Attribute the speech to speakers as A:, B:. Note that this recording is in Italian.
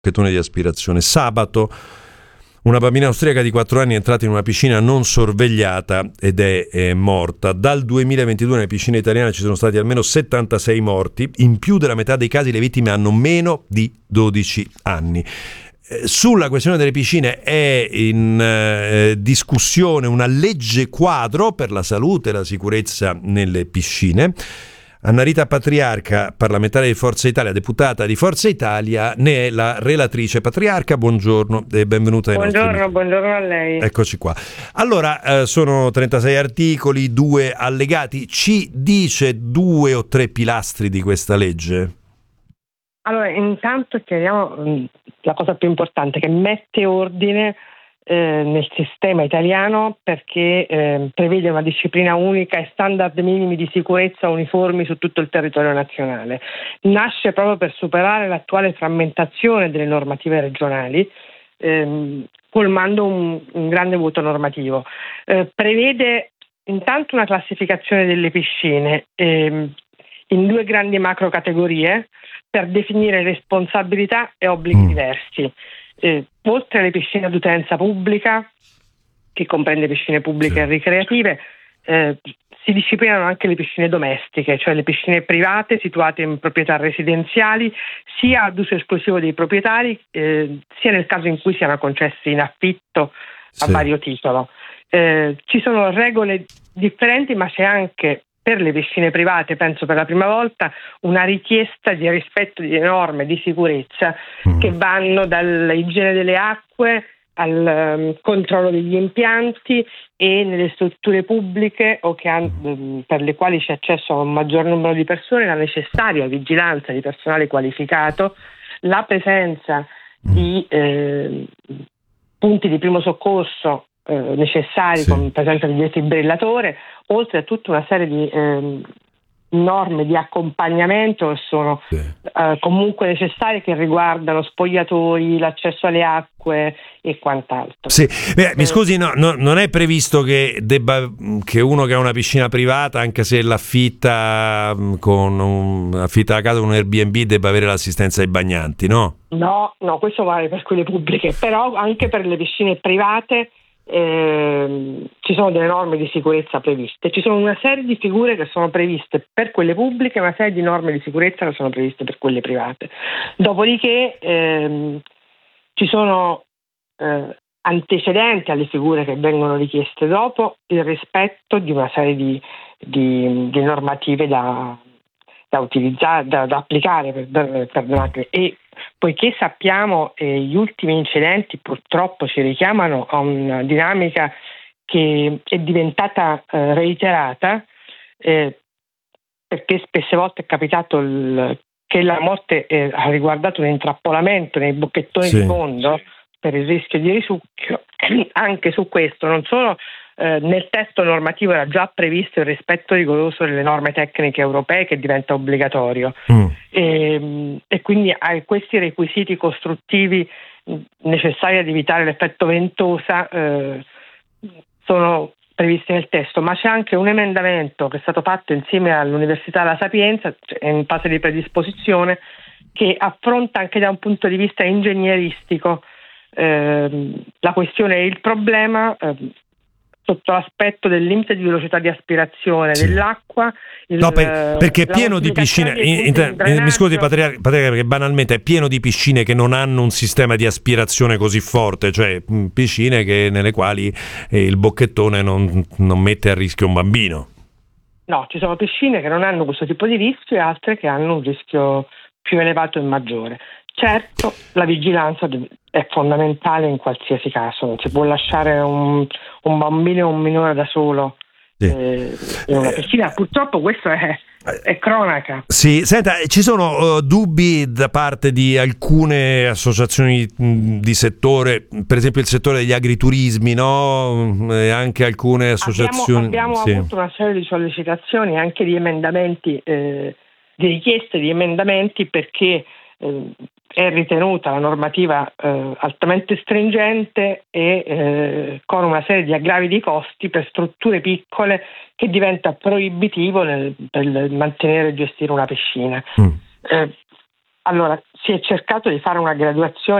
A: bocchettone di aspirazione. Sabato una bambina austriaca di 4 anni è entrata in una piscina non sorvegliata ed è morta. Dal 2022 nelle piscine italiane ci sono stati almeno 76 morti. In più della metà dei casi le vittime hanno meno di 12 anni. Sulla questione delle piscine è in discussione una legge quadro per la salute e la sicurezza nelle piscine. Annarita Patriarca, parlamentare di Forza Italia, deputata di Forza Italia, ne è la relatrice. Patriarca, buongiorno e benvenuta ai nostri amici.
B: Buongiorno a lei.
A: Eccoci qua. Allora, sono 36 articoli, 2 allegati. Ci dice 2 o 3 pilastri di questa legge?
B: Allora, intanto chiariamo la cosa più importante, che mette ordine nel sistema italiano, perché prevede una disciplina unica e standard minimi di sicurezza uniformi su tutto il territorio nazionale. Nasce proprio per superare l'attuale frammentazione delle normative regionali, colmando un grande vuoto normativo. Prevede intanto una classificazione delle piscine in 2 grandi macro categorie per definire responsabilità e obblighi diversi. Oltre alle piscine ad utenza pubblica, che comprende piscine pubbliche e ricreative, si disciplinano anche le piscine domestiche, cioè le piscine private situate in proprietà residenziali, sia ad uso esclusivo dei proprietari, sia nel caso in cui siano concessi in affitto a vario titolo. Ci sono regole differenti, ma c'è anche per le piscine private, penso per la prima volta, una richiesta di rispetto di norme di sicurezza che vanno dall'igiene delle acque al controllo degli impianti, e nelle strutture pubbliche o per le quali c'è accesso a un maggior numero di persone la necessaria vigilanza di personale qualificato, la presenza di punti di primo soccorso necessari, con presenza di defibrillatore, oltre a tutta una serie di norme di accompagnamento che sono comunque necessarie, che riguardano spogliatoi, l'accesso alle acque e quant'altro.
A: Mi scusi, non è previsto che uno che ha una piscina privata, anche se l'affitta affitta la casa con un Airbnb, debba avere l'assistenza ai bagnanti, no?
B: No, questo vale per quelle pubbliche, però anche per le piscine private ci sono delle norme di sicurezza previste. Ci sono una serie di figure che sono previste per quelle pubbliche e una serie di norme di sicurezza che sono previste per quelle private. Dopodiché ci sono antecedenti alle figure che vengono richieste dopo, il rispetto di una serie di normative da utilizzare, da applicare e poiché sappiamo gli ultimi incidenti purtroppo ci richiamano a una dinamica che è diventata reiterata, perché spesse volte è capitato che la morte ha riguardato un intrappolamento nei bocchettoni di fondo per il rischio di risucchio. Anche su questo non solo nel testo normativo era già previsto il rispetto rigoroso delle norme tecniche europee, che diventa obbligatorio, e quindi questi requisiti costruttivi necessari ad evitare l'effetto ventosa sono previsti nel testo, ma c'è anche un emendamento che è stato fatto insieme all'Università La Sapienza, in fase di predisposizione, che affronta anche da un punto di vista ingegneristico la questione e il problema sotto l'aspetto del limite di velocità di aspirazione dell'acqua.
A: Perché è pieno di piscine. Mi scusi, Patriarca, perché banalmente è pieno di piscine che non hanno un sistema di aspirazione così forte, cioè piscine nelle quali il bocchettone non mette a rischio un bambino.
B: No, ci sono piscine che non hanno questo tipo di rischio e altre che hanno un rischio più elevato e maggiore. Certo, la vigilanza è fondamentale in qualsiasi caso, non si può lasciare un bambino o un minore da solo in una piscina. Purtroppo questo è cronaca.
A: Sì, senta, ci sono dubbi da parte di alcune associazioni di settore, per esempio il settore degli agriturismi, no? E anche alcune associazioni.
B: Abbiamo avuto una serie di sollecitazioni, anche di emendamenti, di richieste di emendamenti, perché è ritenuta la normativa altamente stringente e con una serie di aggravi di costi per strutture piccole, che diventa proibitivo per mantenere e gestire una piscina. Allora, si è cercato di fare una graduazione